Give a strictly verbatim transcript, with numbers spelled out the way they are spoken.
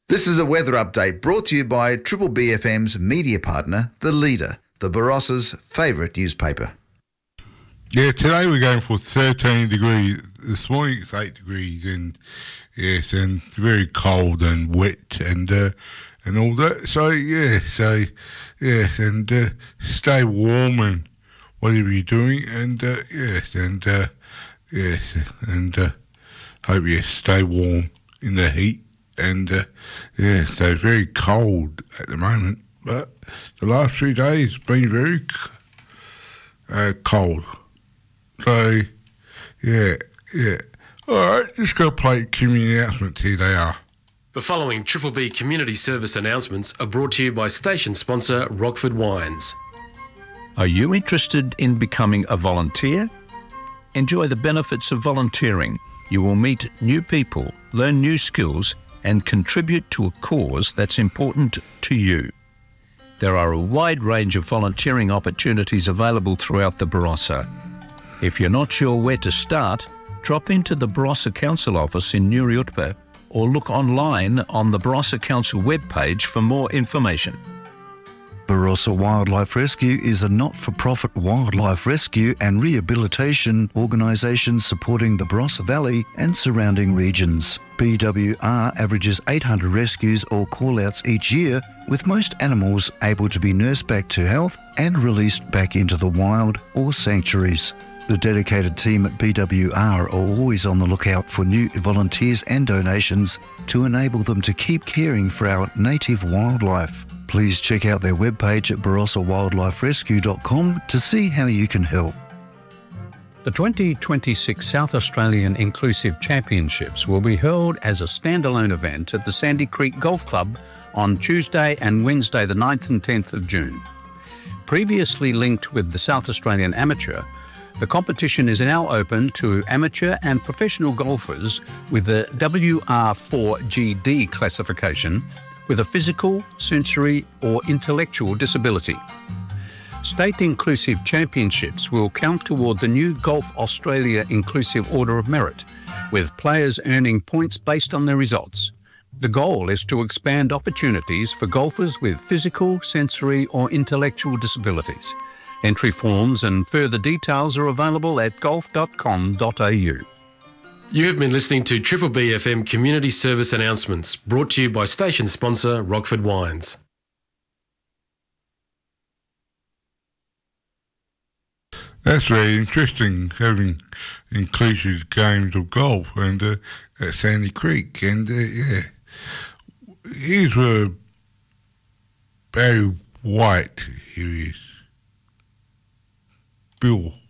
This is a weather update brought to you by Triple B F M's media partner, The Leader, the Barossa's favourite newspaper. Yeah, today we're going for thirteen degrees. This morning it's eight degrees, and yes, and it's very cold and wet and uh, and all that. So yeah, so yes, and uh, stay warm and whatever you're doing, and uh, yes, and uh, yes, and uh, hope you stay warm in the heat. And uh, yeah, so very cold at the moment, but the last three days been very uh, cold. So yeah, yeah. All right, just go play community announcements. Here they are. The following Triple B community service announcements are brought to you by station sponsor Rockford Wines. Are you interested in becoming a volunteer? Enjoy the benefits of volunteering. You will meet new people, learn new skills, and contribute to a cause that's important to you. There are a wide range of volunteering opportunities available throughout the Barossa. If you're not sure where to start, drop into the Barossa Council office in Nuriutpa or look online on the Barossa Council webpage for more information. Barossa Wildlife Rescue is a not-for-profit wildlife rescue and rehabilitation organisation supporting the Barossa Valley and surrounding regions. B W R averages eight hundred rescues or call-outs each year, with most animals able to be nursed back to health and released back into the wild or sanctuaries. The dedicated team at B W R are always on the lookout for new volunteers and donations to enable them to keep caring for our native wildlife. Please check out their webpage at barossa wildlife rescue dot com to see how you can help. The twenty twenty-six South Australian Inclusive Championships will be held as a standalone event at the Sandy Creek Golf Club on Tuesday and Wednesday the ninth and tenth of June. Previously linked with the South Australian Amateur, the competition is now open to amateur and professional golfers with the W R four G D classification with a physical, sensory or intellectual disability. State Inclusive Championships will count toward the new Golf Australia Inclusive Order of Merit, with players earning points based on their results. The goal is to expand opportunities for golfers with physical, sensory or intellectual disabilities. Entry forms and further details are available at golf dot com dot a u. You have been listening to Triple B F M community service announcements brought to you by station sponsor Rockford Wines. That's very interesting, having inclusive games of golf and uh, at Sandy Creek. And uh, yeah, here's where Barry White, here he is. Bill